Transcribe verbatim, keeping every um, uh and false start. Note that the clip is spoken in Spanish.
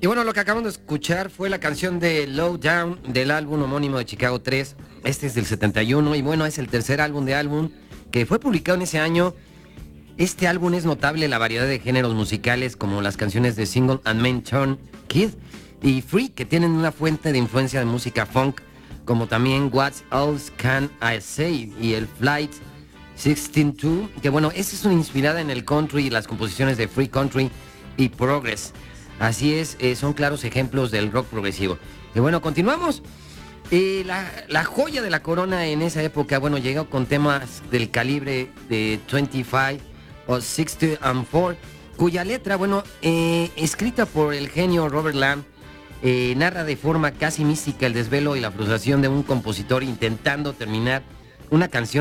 Y bueno, lo que acabamos de escuchar fue la canción de Low Down del álbum homónimo de Chicago tres. Este es del setenta y uno y bueno, es el tercer álbum de álbum que fue publicado en ese año. Este álbum es notable la variedad de géneros musicales como las canciones de Single and Main Turn Kid y Free, que tienen una fuente de influencia de música funk, como también What Else Can I Say y el Flight dieciséis dos, que bueno, esta es una inspirada en el country y las composiciones de Free Country y Progress. Así es, eh, son claros ejemplos del rock progresivo. Y bueno, continuamos. Eh, la, la joya de la corona en esa época, bueno, llegó con temas del calibre de veinticinco o sesenta and cuatro, cuya letra, bueno, eh, escrita por el genio Robert Lamb, eh, narra de forma casi mística el desvelo y la frustración de un compositor intentando terminar una canción